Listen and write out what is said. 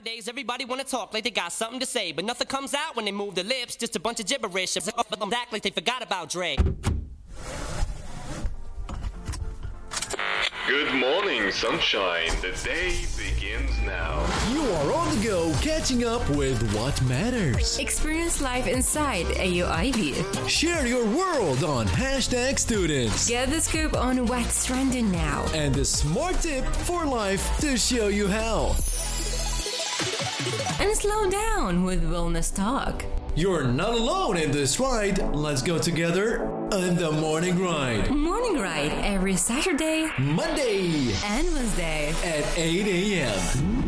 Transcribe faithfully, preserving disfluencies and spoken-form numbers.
Nowadays, everybody wanna talk like they got something to say, but nothing comes out when they move their lips, just a bunch of gibberish. Act like they forgot about Dre. Good morning, sunshine. The day begins now. You are on the go, catching up with what matters. Experience life inside A U I B. Share your world on hashtag students. Get the scoop on what's trending now. And the smart tip for life to show you how. And slow down with wellness talk. You're not alone in this ride. Let's go together on the Morning Ride. Morning Ride every Saturday, Monday, and Wednesday at eight a.m.